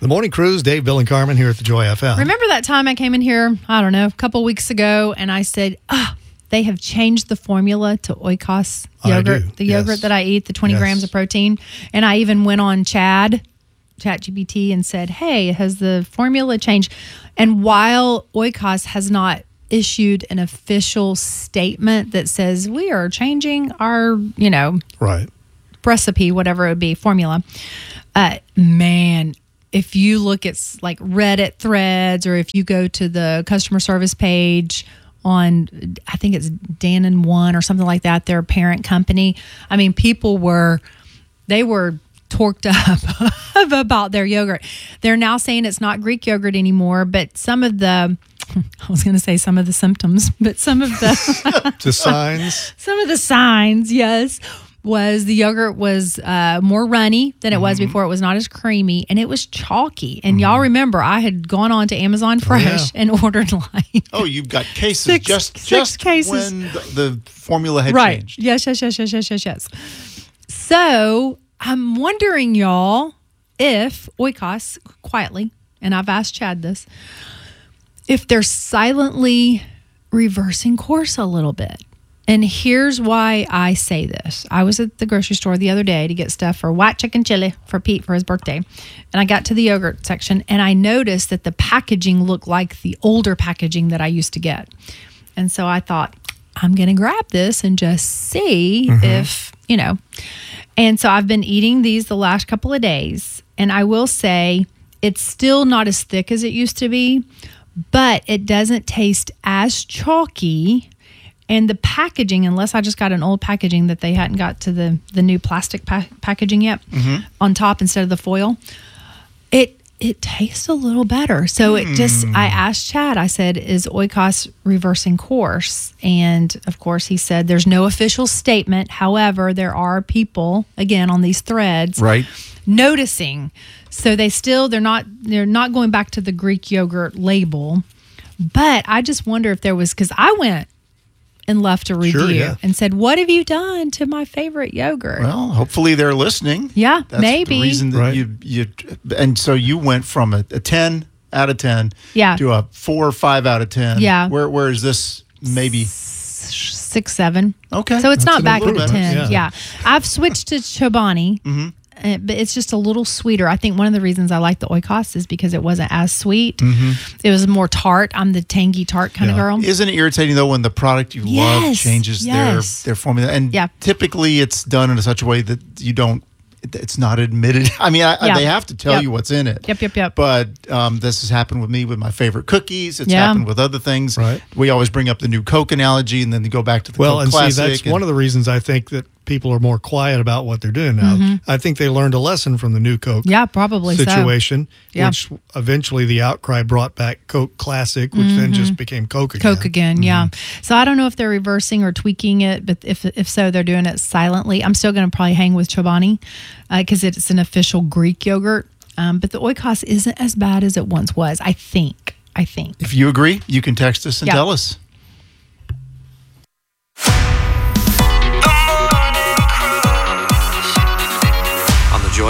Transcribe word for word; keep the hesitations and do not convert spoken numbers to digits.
The Morning Cruise, Dave, Bill, and Carmen here at the Joy F M. Remember that time I came in here, I don't know, a couple weeks ago, and I said, oh, they have changed the formula to Oikos yogurt, I do. the yogurt Yes. that I eat, the twenty Yes. grams of protein. And I even went on Chad, ChatGPT, and said, hey, has the formula changed? And while Oikos has not issued an official statement that says we are changing our, you know, Right. recipe, whatever it would be, formula, uh, man, if you look at like Reddit threads, or if you go to the customer service page on, I think it's Dan and One or something like that, their parent company. I mean, people were, they were torqued up about their yogurt. They're now saying it's not Greek yogurt anymore, but some of the, I was going to say some of the symptoms, but some of the, The signs. some of the signs, yes, was the yogurt was uh, more runny than it was Mm-hmm. before. It was not as creamy, and it was chalky. And y'all remember, I had gone on to Amazon Fresh yeah. and ordered like Oh, you've got cases Six- just six just cases. when the, the formula had right. changed. Yes, yes, yes, yes, yes, yes, yes. So I'm wondering, y'all, if Oikos quietly, and I've asked Chad this, if they're silently reversing course a little bit. And here's why I say this. I was at the grocery store the other day to get stuff for white chicken chili for Pete for his birthday. And I got to the yogurt section, and I noticed that the packaging looked like the older packaging that I used to get. And so I thought, I'm going to grab this and just see if, you know. And so I've been eating these the last couple of days. And I will say it's still not as thick as it used to be, but it doesn't taste as chalky. And the packaging, unless I just got an old packaging that they hadn't got to the, the new plastic pa- packaging yet on top instead of the foil, it it tastes a little better. So it just, I asked Chad, I said, is Oikos reversing course? And of course he said there's no official statement. However, there are people, again, on these threads Right. noticing. So they still, they're not, they're not going back to the Greek yogurt label. But I just wonder if there was, because I went and left a review yeah. and said, what have you done to my favorite yogurt? Well, hopefully they're listening. Yeah, That's maybe. the reason that Right. you you and so you went from a, a ten out of ten Yeah. to a four or five out of ten. Yeah. Where where is this maybe? Six, seven. Okay. So it's That's not an back at improvement. ten. Yeah. Yeah. I've switched to Chobani, uh, but it's just a little sweeter. I think one of the reasons I like the Oikos is because it wasn't as sweet. It was more tart. I'm the tangy tart kind of Yeah. girl. Isn't it irritating though when the product you love Yes, changes yes. their their formula? And Yeah. typically it's done in such a way that you don't. It's not admitted. I mean, I, Yeah. they have to tell Yep. you what's in it. Yep, yep, yep. But um, this has happened with me with my favorite cookies. It's Yeah. happened with other things. Right. We always bring up the new Coke analogy, and then they go back to the Well, Coke and Classic. see, that's and- one of the reasons I think that people are more quiet about what they're doing now. I think they learned a lesson from the new Coke Mm-hmm. Yeah, probably so. situation, Yeah. which eventually the outcry brought back Coke Classic, which then just became Coke again. Coke again, yeah. So I don't know if they're reversing or tweaking it, but if if so, they're doing it silently. I'm still going to probably hang with Chobani because it's an official Greek yogurt. Um, but the Oikos isn't as bad as it once was, I think. I think. If you agree, you can text us and Yeah. tell us.